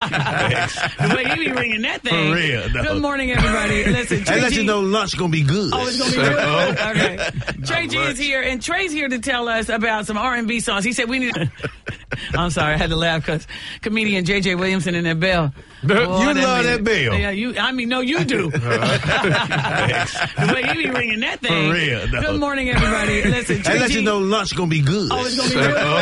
The way he be ringing that thing. For real, no. Good morning, everybody. Listen, Trey I let G, you know lunch gonna be good. Oh, it's gonna be good. Okay. Trey G is here, and Trey's here to tell us about some R&B songs. He said we need. I'm sorry, I had to laugh because comedian J.J. Williamson in that bell. You love that bell. Yeah, you do. The way he be ringing that thing. For real, no. Good morning, everybody. Listen, Trey I let G, you know lunch gonna be good. Oh, it's gonna be good.